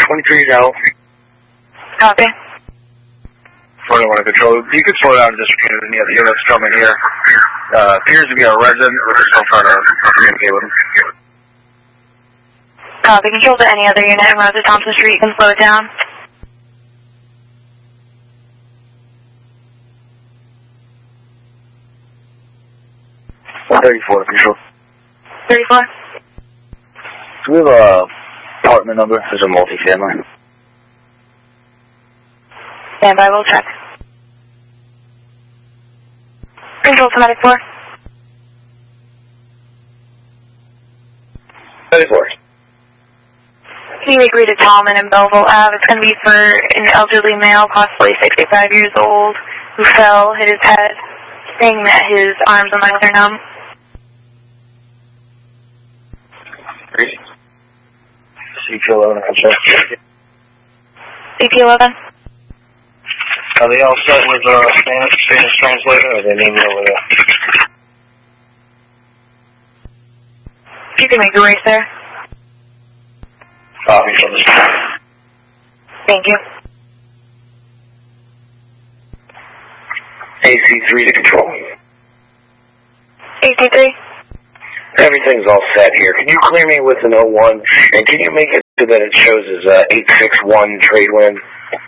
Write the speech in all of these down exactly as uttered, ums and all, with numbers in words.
twenty-three now. Copy. forty-one control. You can slow down just because any other units coming here. Uh, appears to be a resident. We're still trying to communicate with him. Copy. Control to any other unit in Rosa Thompson Street. You can slow it down. thirty-four, control. thirty-four. Do we have a apartment number? There's a multi-family. Stand by, we'll check. Control to Medic four. thirty-four. Can you agree to Tallman and Belleville Ave? It's going to be for an elderly male, possibly sixty-five years old, who fell, hit his head, saying that his arms and legs are numb. C P eleven, control. C P eleven. Are they all set with uh, Spanish, Spanish translator, or they need me over there? You can make your race there. Copy from the spot. Thank you. A C three to control. A C three. Everything's all set here. Can you clear me with an oh one? And can you make it so that it shows as uh, eight six one trade wind?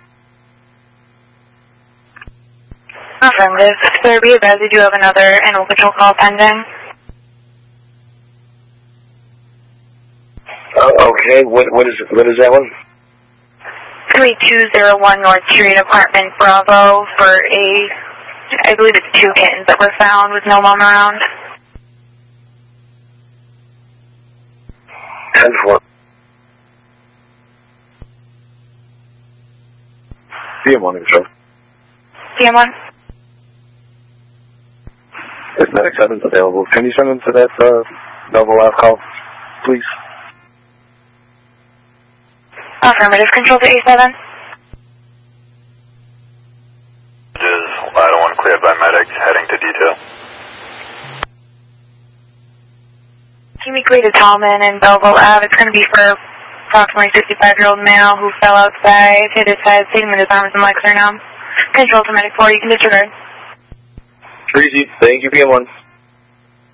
Affirmative. Sir, be advised we do have another animal control call pending. Uh, okay, what what is what is that one? three two zero one North Street, apartment Bravo, for a, I believe it's two kittens that were found with no mom around. ten four. C M one, control. C M one. If Medic seven's available, can you send them to that uh, Belleville Ave call, please? Affirmative. Control to A seven. Is Ladder one cleared by Medic, heading to detail. Can we agree to Tallman and Belleville Ave? It's going to be for approximately sixty-five-year-old male who fell outside, hit his head, stating that his arms and legs are numb. Control to Medic four, you can disregard. Easy. Thank you, P M one.